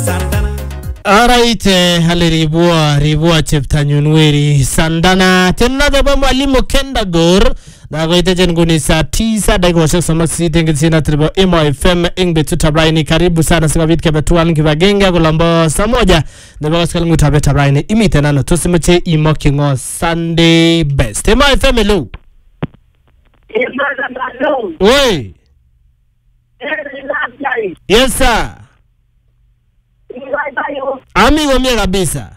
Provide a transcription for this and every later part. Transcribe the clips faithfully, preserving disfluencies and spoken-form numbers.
Alright, hali ribua, ribua cheptanyun weri sandana tena daba mwalimu Kenda Gor na goite jen guni saa tisa dakika shok sama sisi tengi tsina tribo Imo F M ingbe tutabraini karibu sana sima vitu kebe tuwani kiva genga kulambo saa moja na baga skali ngutabe tabraini imi tena no tosimeche Imo Kingo Sunday Best Imo F M hello Oi Yes sir Amigo mie kabisa.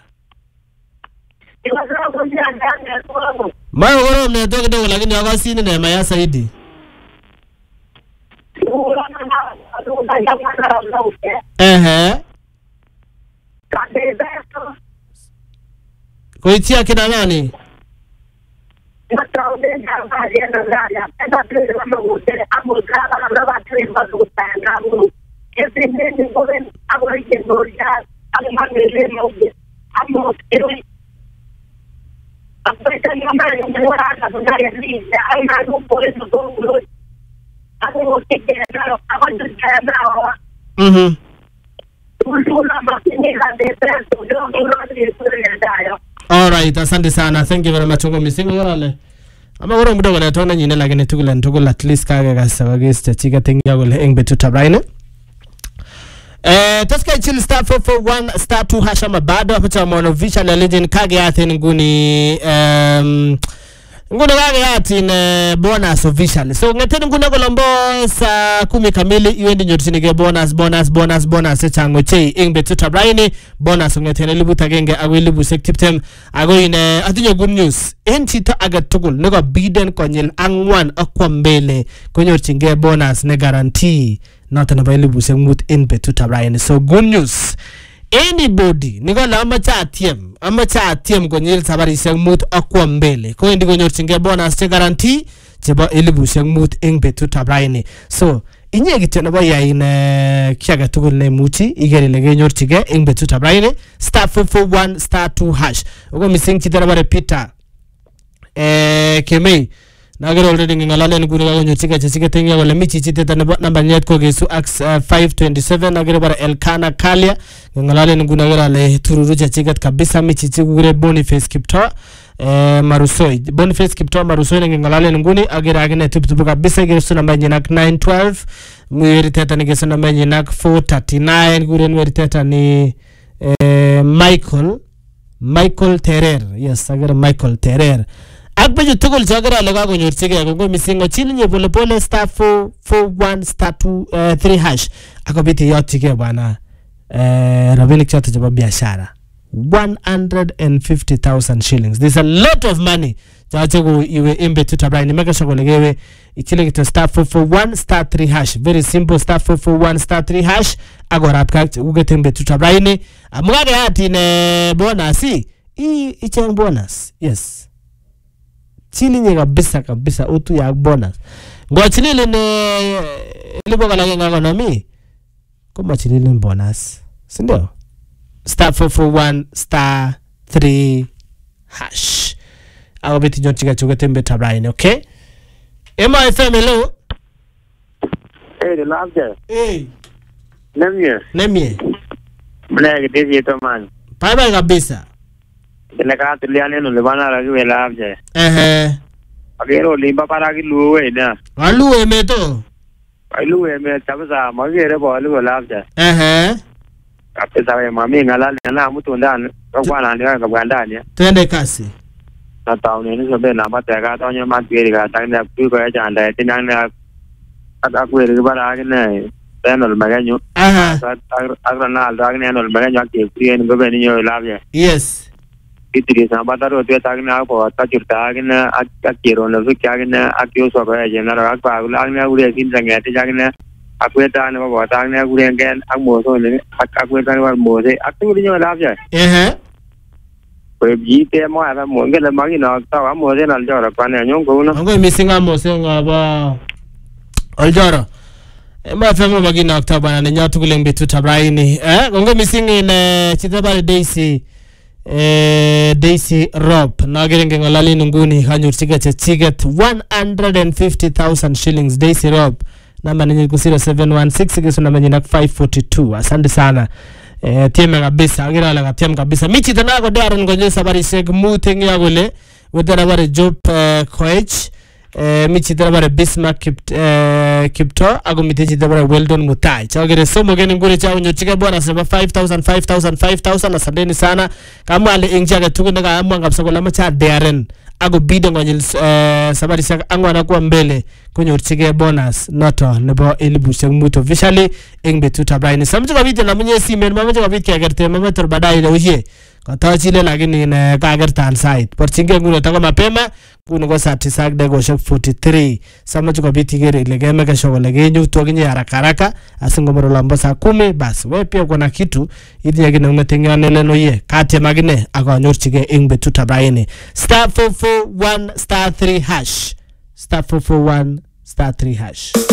Mayo goro mnetoka kidogo lakini wakasini na maya saidi. Ehe. Kuitia kina nani? Every day you go in, I'm going to get more gas. I'm not going to live over this. I'm not going to I'm going to tell you, I'm not going to do what I have to leave. I'm not going to go to go. I'm going to take care now. I'm going to take care now. Mm-hmm. Alright, asante sana. Thank you very much. Ngo misingo wale. Ama goro mdogo na tona nyine lakini tukula ntukula at least kage kasa wagiste chika tengia gole engbe tutabraine. Eh, Tosca chill star four four one star two hasha mabado hapo cha mono visual legend kage yate nguni um nguni kage yate ne bonus official. So ngeteni nguna kolombo sa kumi kamili iwe ndi nyotisini ke bonus bonus bonus bonus chango che ingbe tutabraine bonus ngeteni libuta genge agwe libu sektiptem agwe ine atinyo good news enchito agatugul nego biden konyil angwan akwambele konyorchinge bonus ne guarantee not available semut in betuta Brian. So good news. Anybody niko la amacha atiem amacha atiem konyil sabari semut akwambele ko indi konyorchinge bonus che guarantee chebo elibu semut in betuta Brian. So inye kityo nebo yain kiaga tugul ne muchi igere le genyorchige in betuta Brian star four four one star two hash ugo missing chitara bare Peter eh kemei nagero already ngalale nguni ga nyochika chika tengia wala michi chiteta namba nyet ko gesu ax five twenty-seven nagero bara Elkana Kalia ngalale nguni nagera le tururu chika kabisa michi chigure Boniface Kipto eh Marusoi Boniface Kipto Marusoi ngalale nguni agera agene tupu kabisa gesu namba nyenak nine twelve mwiri teta ni gesu namba nyenak four thirty-nine gure mwiri teta ni eh Michael Michael Terer yes agera Michael Terer Akbeju tugul chagara lega konyorchige kongo misingo chilinye pole pole star four four one star two three hash akobiti yotige bwana eh rabinik chote chaba biashara one hundred fifty thousand shillings. There's a lot of money chache go iwe imbe tutabraini mega shogolegewe ichile kito star four four one star three hash very simple star four four one star three hash agora apka ugete imbe tutabraini amugade hati ne bonus i icheng bonus yes chini nye kabisa kabisa utu ya bonus. Ngwa chilili ne lipo kalage nga kona mi kuma chilili ne bonus sindio star four four one star three hash awa beti nyon chiga chuga tembe tabraini okay Imo F M hello Hey the love there Hey Nemye Nemye Mnege dezi yeto man Pai bai kabisa Kena kata liane no lebana lagi wela abje. Eh. Agero limba para ki luwe na. Aluwe me to. Ai luwe me tabasa magere bo luwe la abje. Eh. Kapte sawe mami ngala na mutu ndani. Kwa na ndio kwa ndani. Twende kasi. Na tauni ni sobe na mata ka tonyo magere ka tanga ku ko ya janda tinanga ata ku ri bara ne. Penal maganyo. Aha. Agra na aldagne no maganyo ke free ni gobe ni yo la abje. Yes. Itiri sambataro tu tagna ko tajurta agna akiro no sukagna akyo so ba jenara akpa agna ure kin jangate jagna akweta ne ba tagna ure ngen akmoso ne akweta ne mose akuri no labja eh ko jite mo ava mo ngela magi no ta mose nal jora pane nyon ko no ngo misinga mose ngaba aljara ema femo magi no ta bana ne nyatu kulembe tutabraini eh ngo misinga ne chitabare Daisy eh Daisy Rob nagerenge ngolali nguni hanyurchiga chiget one hundred fifty thousand shillings Daisy Rob namba ni zero seven one six six namba ni five four two asante sana eh tieme kabisa agira la katiem kabisa michi tena ko daron gonye sabarishek muteng ya gole wedera bare job coach eh michi tena bare Bismarck Kipt eh Kipto ago mitechi tena bare Weldon Mutai chagere somo geni ngure chao nyochike bwana sema five thousand five thousand five thousand asanteni sana kama ale inja ga tukunda ga amwa ngapsa kola macha Darren ago bido ngonyil uh, sabari sak angwana kwa mbele kunyorchige bonus noto nebo elibu shek muto officially ing betut abraini samje kabite na munye simen mamaje kabite kagerte mamator badai le uye kata chile lakini ne kagertan site porchinge nguno tako mapema kuno ko sati sak de go shek forty-three samje kabite gere ile game ka shogole genyu to ginye haraka haraka asingomoro lambo saa kumi basi wewe pia kuna kitu ili yagine unatengana leno ye kati magine akanyorchige ing betut abraini star four four one star three hash star four four one star three hash.